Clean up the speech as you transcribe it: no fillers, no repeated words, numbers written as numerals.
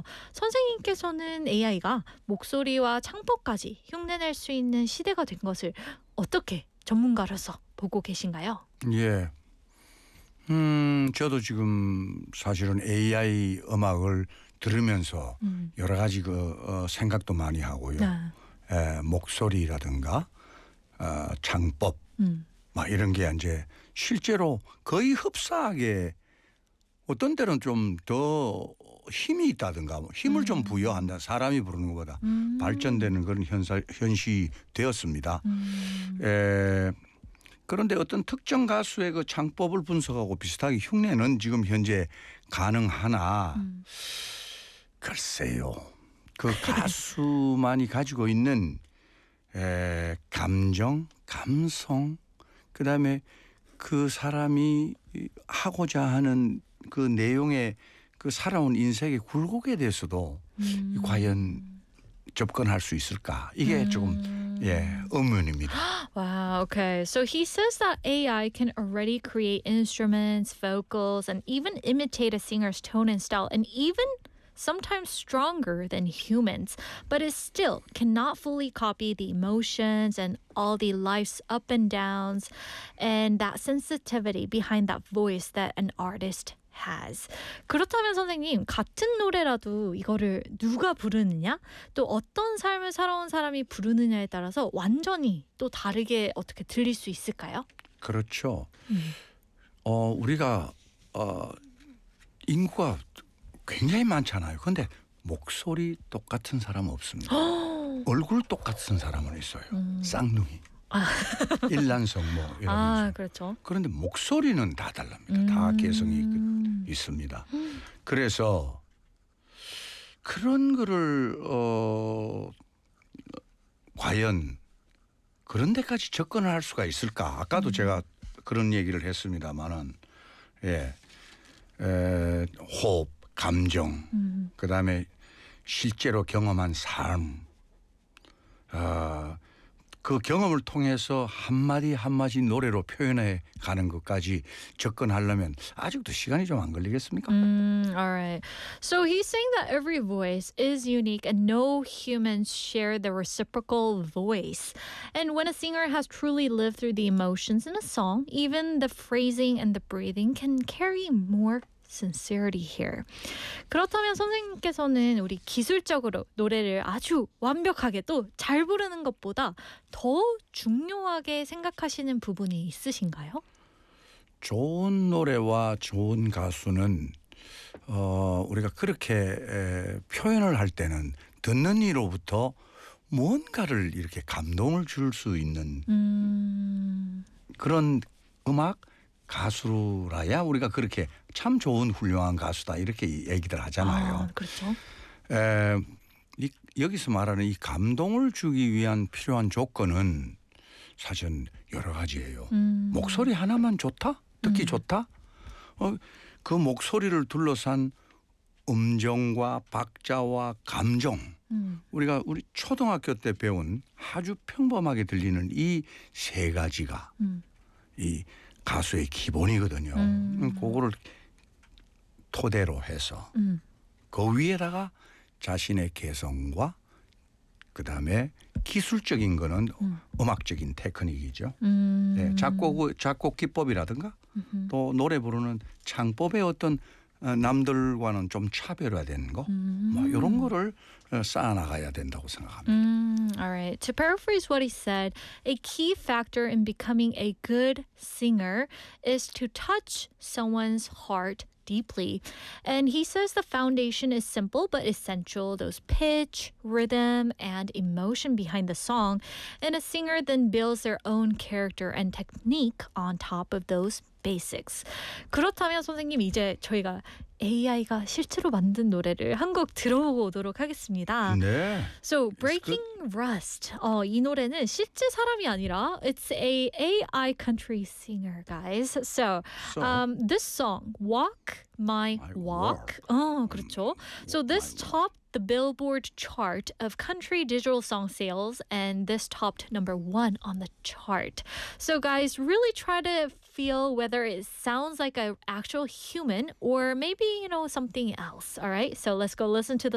선생님께서는 AI가 목소리와 창법까지 흉내낼 수 있는 시대가 된 것을 어떻게 전문가로서 보고 계신가요? 예. 저도 지금 사실은 AI 음악을 들으면서 여러 가지 생각도 많이 하고요. 목소리라든가 창법 막 이런 게 이제 실제로 거의 흡사하게 어떤 때는 좀 더 힘이 있다든가 힘을 좀 부여한다. 사람이 부르는 것보다 발전되는 그런 현실이 되었습니다. 그런데 어떤 특정 가수의 그 창법을 분석하고 비슷하게 흉내는 지금 현재 가능하나 글쎄요. 그 가수만이 가지고 있는 감정, 감성, 그다음에 그 사람이 하고자 하는 그 내용의 그 살아온 인생의 굴곡에 대해서도 과연 접근할 수 있을까? 이게 조금 의문입니다. Wow, okay. So he says that AI can already create instruments, vocals, and even imitate a singer's tone and style, and even sometimes stronger than humans, but it still cannot fully copy the emotions and all the life's up and downs and that sensitivity behind that voice that an artist has. 그렇다면 선생님, 같은 노래라도 이거를 누가 부르느냐, 또 어떤 삶을 살아온 사람이 부르느냐에 따라서 완전히 또 다르게 어떻게 들릴 수 있을까요? 그렇죠. 우리가 인구가 굉장히 많잖아요. 그런데 목소리 똑같은 사람은 없습니다. 얼굴 똑같은 사람은 있어요. 쌍둥이. 일란성 이런 그렇죠. 그런데 목소리는 다 달랍니다. 다 개성이 있습니다. 그래서 그런 거를 과연 그런 데까지 접근을 할 수가 있을까? 아까도 제가 그런 얘기를 했습니다만은 호흡, 감정, 그다음에 실제로 경험한 삶, 그 경험을 통해서 한마디 한마디 노래로 표현해 가는 것까지 접근하려면 아직도 시간이 좀 안 걸리겠습니까? All right. So he's saying that every voice is unique and no humans share the reciprocal voice. And when a singer has truly lived through the emotions in a song, even the phrasing and the breathing can carry more sincerity here. 그렇다면 선생님께서는 우리 기술적으로 노래를 아주 완벽하게 또 잘 부르는 것보다 더 중요하게 생각하시는 부분이 있으신가요? 좋은 노래와 좋은 가수는 우리가 그렇게 표현을 할 때는 듣는 이로부터 무언가를 이렇게 감동을 줄 수 있는 그런 음악 가수라야 우리가 그렇게 참 좋은 훌륭한 가수다 이렇게 얘기들 하잖아요. 그렇죠. 여기서 말하는 이 감동을 주기 위한 필요한 조건은 사실은 여러 가지예요. 목소리 하나만 좋다? 듣기 좋다? 그 목소리를 둘러싼 음정과 박자와 감정. 우리 초등학교 때 배운 아주 평범하게 들리는 이 세 가지가 이 가수의 기본이거든요. 그거를 토대로 해서 그 위에다가 자신의 개성과 그다음에 기술적인 거는 음악적인 테크닉이죠. 작곡 기법이라든가 또 노래 부르는 창법의 어떤 남들과는 좀 차별화된 거 이런 거를 쌓아나가야 된다고 생각합니다. All right. To paraphrase what he said, a key factor in becoming a good singer is to touch someone's heart deeply. And he says the foundation is simple but essential, those pitch, rhythm, and emotion behind the song. And a singer then builds their own character and technique on top of those basics. 그렇다면 선생님 이제 저희가 AI가 실제로 만든 노래를 한 곡 들어보도록 하겠습니다. 네. So Breaking Rust. 이 노래는 실제 사람이 아니라 it's a AI country singer, guys. So this song, Walk My Walk. 그렇죠. So this topped the Billboard chart of country digital song sales, and this topped number 1 on the chart. So guys, really try to feel whether it sounds like an actual human or maybe, something else. All right, so let's go listen to the